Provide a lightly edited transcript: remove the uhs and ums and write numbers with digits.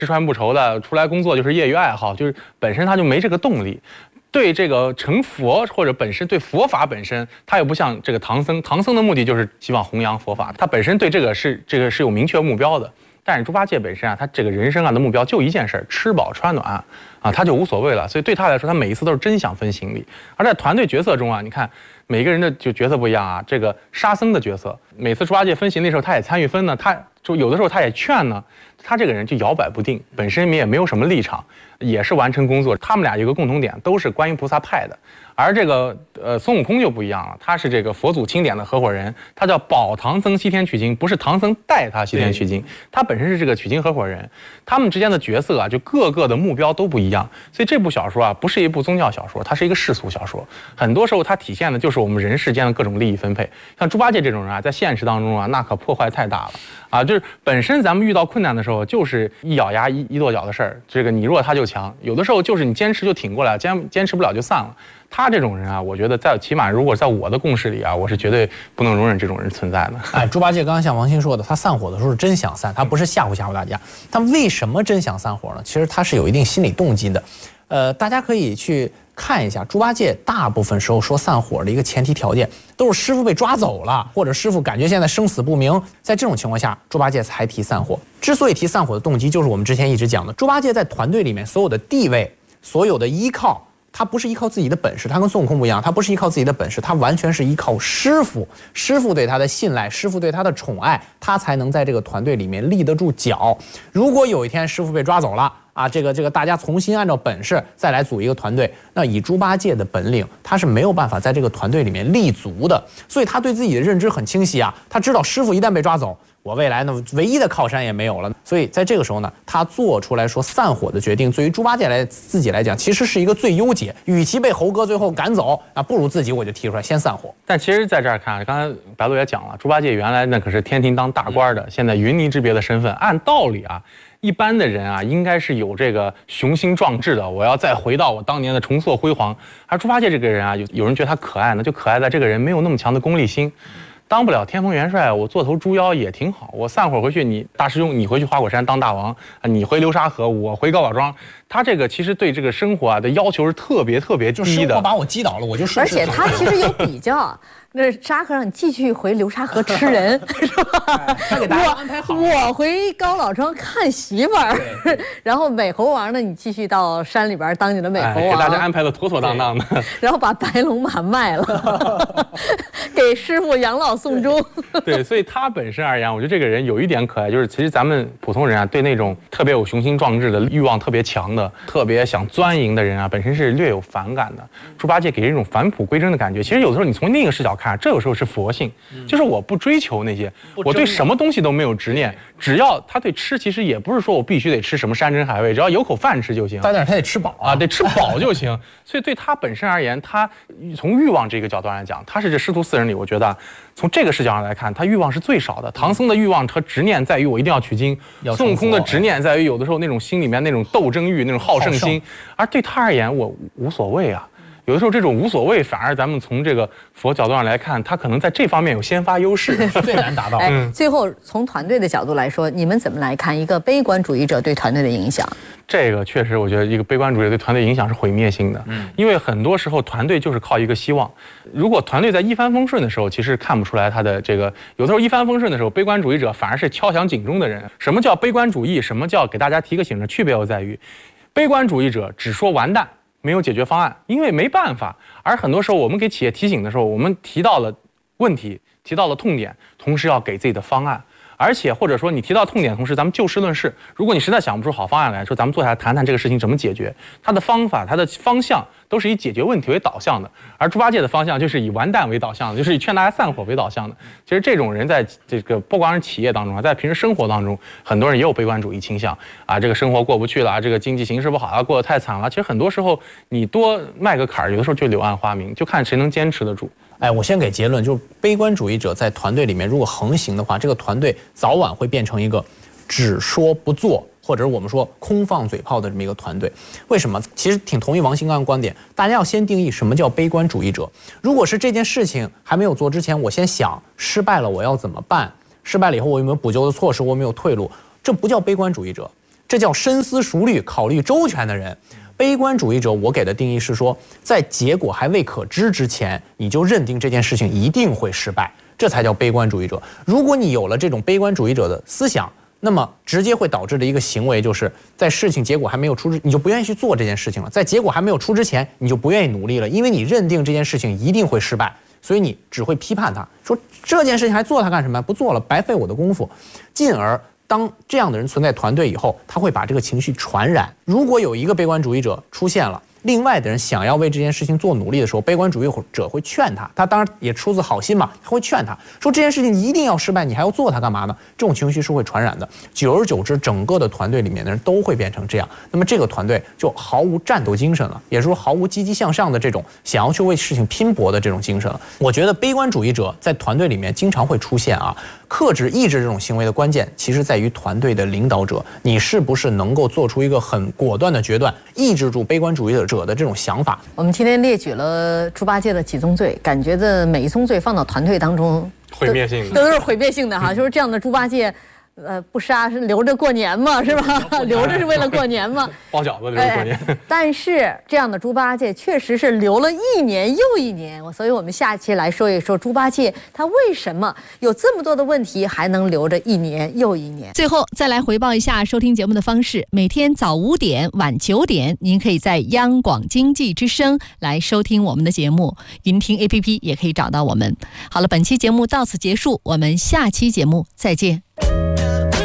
吃穿不愁的，出来工作就是业余爱好，就是本身他就没这个动力。对这个成佛或者本身对佛法本身，他又不像这个唐僧，唐僧的目的就是希望弘扬佛法，他本身对这个是有明确目标的。但是猪八戒本身啊，他这个人生啊的目标就一件事，吃饱穿暖啊，他就无所谓了。所以对他来说，他每一次都是真想分行李。而在团队角色中啊，你看每个人的就角色不一样啊。这个沙僧的角色，每次猪八戒分行李的时候，他也参与分呢，他就有的时候他也劝呢。他这个人就摇摆不定，本身也没有什么立场，也是完成工作。他们俩有个共同点，都是观音菩萨派的。而这个孙悟空就不一样了，他是这个佛祖钦点的合伙人，他叫保唐僧西天取经，不是唐僧带他西天取经，他本身是这个取经合伙人。他们之间的角色啊，就各个的目标都不一样。所以这部小说啊，不是一部宗教小说，它是一个世俗小说。很多时候它体现的就是我们人世间的各种利益分配。像猪八戒这种人啊，在现实当中啊，那可破坏太大了啊！就是本身咱们遇到困难的时候，就是一咬牙一跺脚的事儿。这个你弱他就强，有的时候就是你坚持就挺过来，坚持不了就散了。他这种人啊，我觉得起码如果在我的共识里啊，我是绝对不能容忍这种人存在的。 哎，猪八戒刚刚像王鑫说的，他散伙的时候是真想散，他不是吓唬大家。他为什么真想散伙呢？其实他是有一定心理动机的。大家可以去看一下，猪八戒大部分时候说散伙的一个前提条件，都是师傅被抓走了，或者师傅感觉现在生死不明，在这种情况下，猪八戒才提散伙。之所以提散伙的动机，就是我们之前一直讲的，猪八戒在团队里面所有的地位、所有的依靠。他不是依靠自己的本事，他跟孙悟空不一样，他不是依靠自己的本事，他完全是依靠师傅，师傅对他的信赖，师傅对他的宠爱，他才能在这个团队里面立得住脚。如果有一天师傅被抓走了啊，这个大家重新按照本事再来组一个团队，那以猪八戒的本领，他是没有办法在这个团队里面立足的。所以他对自己的认知很清晰啊，他知道师傅一旦被抓走，我未来呢唯一的靠山也没有了。所以在这个时候呢，他做出来说散伙的决定，对于猪八戒自己来讲，其实是一个最优解。与其被猴哥最后赶走啊，不如自己我就提出来先散伙。 但其实在这儿看，刚才白鹿也讲了，猪八戒原来那可是天庭当大官的，现在云泥之别的身份，按道理啊，一般的人啊，应该是有这个雄心壮志的，我要再回到我当年的重塑辉煌。而猪八戒这个人啊，有人觉得他可爱呢，就可爱在这个人没有那么强的功利心。当不了天蓬元帅，我做头猪妖也挺好。我散伙回去，你大师兄你回去花果山当大王，你回流沙河，我回高老庄。他这个其实对这个生活啊的要求是特别低的。 就生活把我击倒了，我就顺势。 而且他其实有比较，那沙和尚你继续回流沙河吃人，是吧？ 他给大家安排好。 我回高老庄看媳妇儿，然后美猴王呢，你继续到山里边当你的美猴王， 给大家安排的妥妥当当的。 然后把白龙马卖了，给师傅养老送终。 对，所以他本身而言，我觉得这个人有一点可爱，就是其实咱们普通人啊，对那种特别有雄心壮志的欲望特别强的、特别想钻营的人啊，本身是略有反感的。猪八戒给人一种返璞归真的感觉。其实有的时候你从另一个视角看，这有时候是佛性，就是我不追求那些，我对什么东西都没有执念，只要他对吃，其实也不是说我必须得吃什么山珍海味，只要有口饭吃就行。 但是他得吃饱啊， 得吃饱就行。所以对他本身而言，他从欲望这个角度来讲，他是这师徒四人里，我觉得从这个视角上来看，他欲望是最少的。唐僧的欲望和执念在于我一定要取经，孙悟空的执念在于有的时候那种心里面那种斗争欲、那种好胜心，而对他而言，我无所谓啊。有的时候这种无所谓，反而咱们从这个佛角度上来看，他可能在这方面有先发优势， 最难达到。 最后从团队的角度来说，你们怎么来看一个悲观主义者对团队的影响？ 这个确实，我觉得一个悲观主义对团队影响是毁灭性的。因为很多时候团队就是靠一个希望。如果团队在一帆风顺的时候，其实看不出来他的这个，有的时候一帆风顺的时候，悲观主义者反而是敲响警钟的人。什么叫悲观主义？什么叫给大家提个醒的区别又在于，悲观主义者只说完蛋，没有解决方案，因为没办法。而很多时候我们给企业提醒的时候，我们提到了问题，提到了痛点，同时要给自己的方案。而且或者说你提到痛点，同时咱们就事论事。如果你实在想不出好方案来说，咱们坐下来谈谈这个事情怎么解决。它的方法、它的方向都是以解决问题为导向的。而猪八戒的方向就是以完蛋为导向的，就是以劝大家散伙为导向的。其实这种人在这个不光是企业当中啊，在平时生活当中，很多人也有悲观主义倾向啊。这个生活过不去了，这个经济形势不好啊，过得太惨了。其实很多时候你多迈个坎儿，有的时候就柳暗花明，就看谁能坚持得住。 哎，我先给结论，就是悲观主义者在团队里面如果横行的话，这个团队早晚会变成一个只说不做，或者我们说空放嘴炮的这么一个团队。为什么？其实挺同意王鑫刚的观点，大家要先定义什么叫悲观主义者。如果是这件事情还没有做之前，我先想失败了我要怎么办，失败了以后我有没有补救的措施，我有没有退路，这不叫悲观主义者。 这叫深思熟虑、考虑周全的人。悲观主义者，我给的定义是说，在结果还未可知之前，你就认定这件事情一定会失败，这才叫悲观主义者。如果你有了这种悲观主义者的思想，那么直接会导致的一个行为，就是在事情结果还没有出之，你就不愿意去做这件事情了；在结果还没有出之前，你就不愿意努力了，因为你认定这件事情一定会失败，所以你只会批判它，说这件事情还做它干什么？不做了，白费我的功夫。进而当这样的人存在团队以后，他会把这个情绪传染。如果有一个悲观主义者出现了，另外的人想要为这件事情做努力的时候，悲观主义者会劝他，他当然也出自好心嘛，他会劝他说这件事情一定要失败，你还要做它干嘛呢？这种情绪是会传染的，久而久之，整个的团队里面的人都会变成这样，那么这个团队就毫无战斗精神了，也就是说毫无积极向上的这种想要去为事情拼搏的这种精神了。我觉得悲观主义者在团队里面经常会出现啊，克制抑制这种行为的关键，其实在于团队的领导者，你是不是能够做出一个很果断的决断，抑制住悲观主义者的这种想法。 我们今天列举了猪八戒的几宗罪，感觉的每一宗罪放到团队当中， 毁灭性的都是毁灭性的哈。就是这样的猪八戒，不杀是留着过年嘛，是吧？留着是为了过年嘛， 包饺子留着过年。 但是这样的猪八戒确实是留了一年又一年，所以我们下期来说一说猪八戒他为什么有这么多的问题还能留着一年又一年。 最后再来回报一下收听节目的方式，每天早5点晚9点，您可以在央广经济之声来收听我们的节目，云听 APP 也可以找到我们。好了，本期节目到此结束，我们下期节目再见。